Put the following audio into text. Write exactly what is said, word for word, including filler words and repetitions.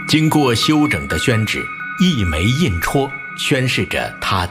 经过修整的宣纸，一枚印戳宣示着他